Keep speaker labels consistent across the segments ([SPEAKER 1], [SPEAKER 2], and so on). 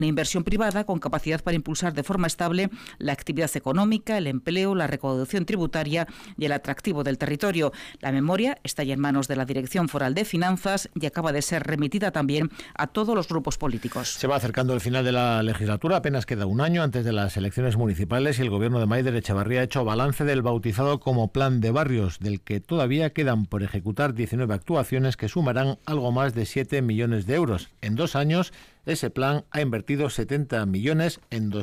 [SPEAKER 1] Una inversión privada con capacidad para impulsar de forma estable la actividad económica, el empleo, la recaudación tributaria y el atractivo del territorio. La memoria está ya en manos de la Dirección Foral de Finanzas y acaba de ser remitida también a todos los grupos políticos.
[SPEAKER 2] Se va acercando el final de la legislatura, apenas queda un año antes de las elecciones municipales y el gobierno de Maider Echevarría ha hecho balance del bautizado como Plan de Barrios, del que todavía quedan por ejecutar 19 actuaciones que sumarán algo más de 7 millones de euros. En 2 años, ese plan ha invertido 70 millones en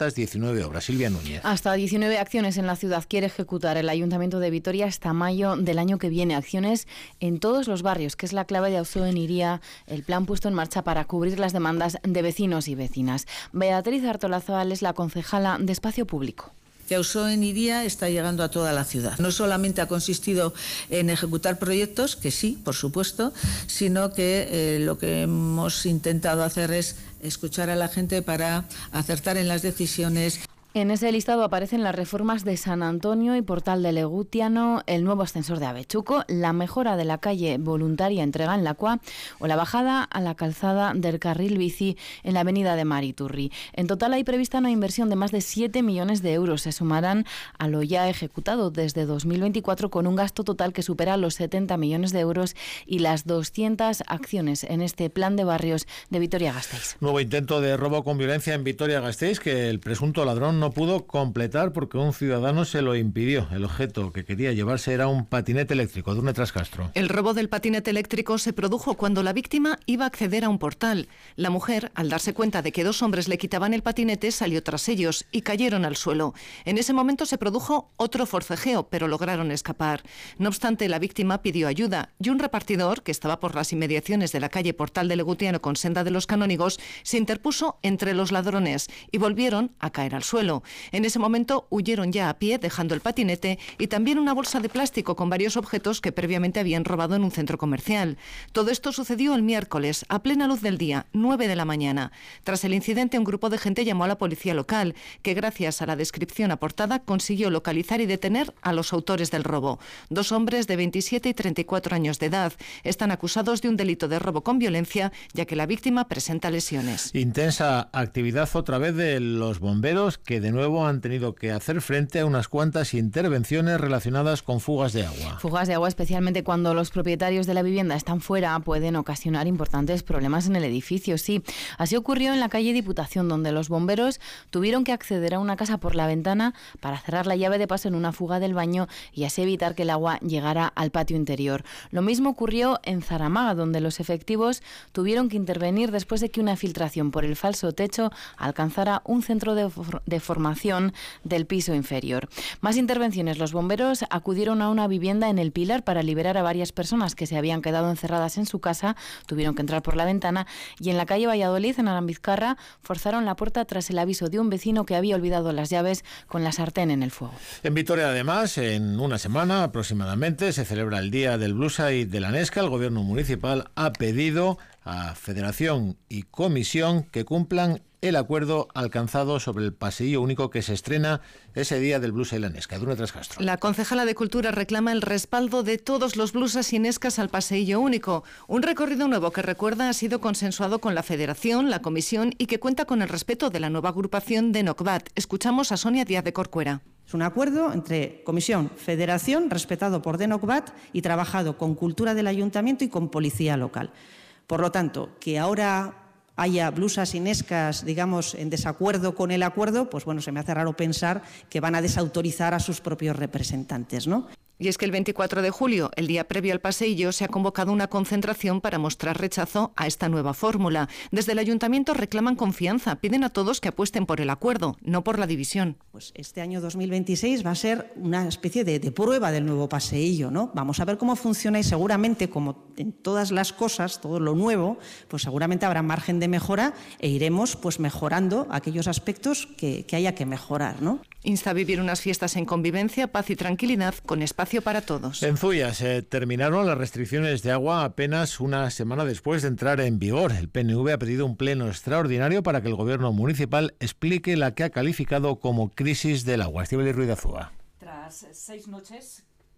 [SPEAKER 2] 219 obras. Silvia Núñez.
[SPEAKER 3] Hasta 19 acciones en la ciudad quiere ejecutar el Ayuntamiento de Vitoria hasta mayo del año que viene. Acciones en todos los barrios, que es la clave de Auzo en Iría, el plan puesto en marcha para cubrir las demandas de vecinos y vecinas. Beatriz Artolazabal es la concejala de Espacio Público.
[SPEAKER 4] Que Auzo en Iría está llegando a toda la ciudad. No solamente ha consistido en ejecutar proyectos, que sí, por supuesto, sino que lo que hemos intentado hacer es escuchar a la gente para acertar en las decisiones.
[SPEAKER 3] En ese listado aparecen las reformas de San Antonio y Portal de Legutiano, el nuevo ascensor de Avechuco, la mejora de la calle Voluntaria Entrega en Lacua o la bajada a la calzada del carril bici en la avenida de Mariturri. En total hay prevista una inversión de más de 7 millones de euros. Se sumarán a lo ya ejecutado desde 2024 con un gasto total que supera los 70 millones de euros y las 200 acciones en este plan de barrios de Vitoria-Gasteiz.
[SPEAKER 2] Nuevo intento de robo con violencia en Vitoria-Gasteiz que el presunto ladrón no pudo completar porque un ciudadano se lo impidió. El objeto que quería llevarse era un patinete eléctrico. Durne Trascastro.
[SPEAKER 5] El robo del patinete eléctrico se produjo cuando la víctima iba a acceder a un portal. La mujer, al darse cuenta de que 2 hombres le quitaban el patinete, salió tras ellos y cayeron al suelo. En ese momento se produjo otro forcejeo, pero lograron escapar. No obstante, la víctima pidió ayuda y un repartidor, que estaba por las inmediaciones de la calle Portal de Legutiano con Senda de los Canónigos, se interpuso entre los ladrones y volvieron a caer al suelo. En ese momento huyeron ya a pie, dejando el patinete y también una bolsa de plástico con varios objetos que previamente habían robado en un centro comercial. Todo esto sucedió el miércoles, a plena luz del día, 9 de la mañana. Tras el incidente, un grupo de gente llamó a la policía local, que gracias a la descripción aportada consiguió localizar y detener a los autores del robo. 2 hombres de 27 y 34 años de edad están acusados de un delito de robo con violencia, ya que la víctima presenta lesiones.
[SPEAKER 2] Intensa actividad otra vez de los bomberos, que de nuevo han tenido que hacer frente a unas cuantas intervenciones relacionadas con fugas de agua.
[SPEAKER 3] Fugas de agua, especialmente cuando los propietarios de la vivienda están fuera, pueden ocasionar importantes problemas en el edificio. Sí, así ocurrió en la calle Diputación, donde los bomberos tuvieron que acceder a una casa por la ventana para cerrar la llave de paso en una fuga del baño y así evitar que el agua llegara al patio interior. Lo mismo ocurrió en Zaramaga, donde los efectivos tuvieron que intervenir después de que una filtración por el falso techo alcanzara un centro de formación del piso inferior. Más intervenciones. Los bomberos acudieron a una vivienda en El Pilar para liberar a varias personas que se habían quedado encerradas en su casa, tuvieron que entrar por la ventana, y en la calle Valladolid, en Arambizkarra, forzaron la puerta tras el aviso de un vecino que había olvidado las llaves con la sartén en el fuego.
[SPEAKER 2] En Vitoria, además, en una semana aproximadamente se celebra el Día del Blusa y de la Nesca. El gobierno municipal ha pedido a Federación y Comisión que cumplan el acuerdo alcanzado sobre el paseillo único que se estrena ese día del Blusa y la Nesca. Durne Trascastro.
[SPEAKER 5] La concejala de Cultura reclama el respaldo de todos los blusas y nescas al paseillo único. Un recorrido nuevo que, recuerda, ha sido consensuado con la Federación, la Comisión y que cuenta con el respeto de la nueva agrupación de Nocbat. Escuchamos a Sonia Díaz de Corcuera.
[SPEAKER 6] Es un acuerdo entre Comisión, Federación, respetado por DENOCBAT y trabajado con Cultura del Ayuntamiento y con Policía Local. Por lo tanto, que ahora haya blusas y nescas, digamos, en desacuerdo con el acuerdo, pues bueno, se me hace raro pensar que van a desautorizar a sus propios representantes, ¿no?
[SPEAKER 5] Y es que el 24 de julio, el día previo al paseillo, se ha convocado una concentración para mostrar rechazo a esta nueva fórmula. Desde el Ayuntamiento reclaman confianza, piden a todos que apuesten por el acuerdo, no por la división.
[SPEAKER 6] Pues este año 2026 va a ser una especie de prueba del nuevo paseillo, ¿no? Vamos a ver cómo funciona y seguramente, como en todas las cosas, todo lo nuevo, pues seguramente habrá margen de mejora e iremos pues mejorando aquellos aspectos que haya que mejorar, ¿no?
[SPEAKER 5] Insta a vivir unas fiestas en convivencia, paz y tranquilidad, con espacio para todos.
[SPEAKER 2] En Zuya se terminaron las restricciones de agua apenas una semana después de entrar en vigor. El PNV ha pedido un pleno extraordinario para que el gobierno municipal explique la que ha calificado como crisis del agua. Estíbaliz Ruiz de Azúa.
[SPEAKER 1] Tras 6 noches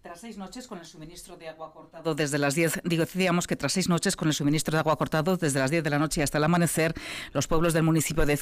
[SPEAKER 1] Tras 6 noches con el suministro de agua cortado desde las 10, decíamos que tras 6 noches con el suministro de agua cortado desde las 10 de la noche hasta el amanecer, los pueblos del municipio de